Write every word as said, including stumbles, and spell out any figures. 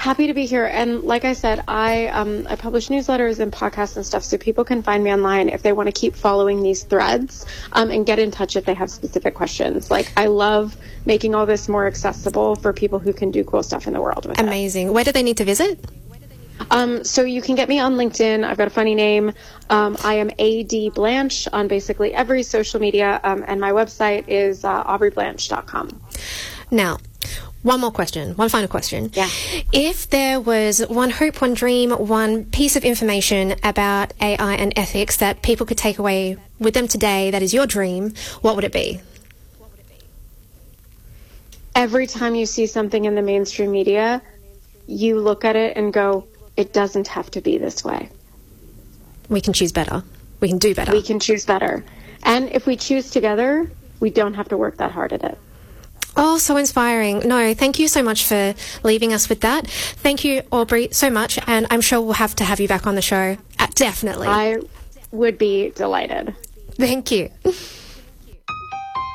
Happy to be here. And like I said, I um, I publish newsletters and podcasts and stuff, so people can find me online if they want to keep following these threads um, and get in touch if they have specific questions. Like, I love making all this more accessible for people who can do cool stuff in the world with Amazing. It. Where do they need to visit? Um, so you can get me on LinkedIn. I've got a funny name. Um, I am A D Blanche on basically every social media, um, and my website is uh, aubrey blanche dot com. Now, one more question, one final question. Yeah. If there was one hope, one dream, one piece of information about A I and ethics that people could take away with them today that is your dream, what would it be? Every time you see something in the mainstream media, you look at it and go, it doesn't have to be this way. We can choose better. We can do better. We can choose better. And if we choose together, we don't have to work that hard at it. Oh, so inspiring. No, thank you so much for leaving us with that. Thank you, Aubrey, so much. And I'm sure we'll have to have you back on the show. Uh, definitely. I would be delighted. Thank you.